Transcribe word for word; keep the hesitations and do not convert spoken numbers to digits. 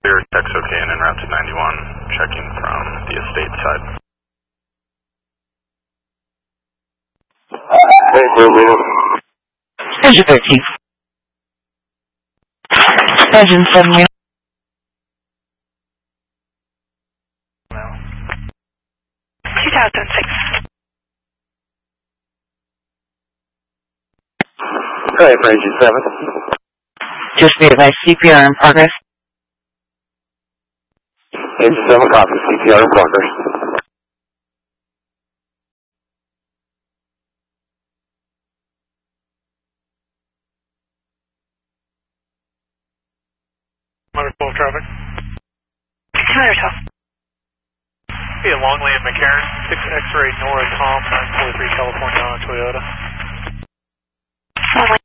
Clear, text okay, and en route to ninety-one, checking from the estate side. Hey, Blue. Engine thirteen. Engine seven. two thousand six. Go ahead for engine seven. Just be advised, C P R in progress. Engine seven, copy, C P R in progress. Commander twelve traffic. Commander twelve. Be a Longley and McCarran, six X-ray Nora Tom, nine four three California Toyota. Longley.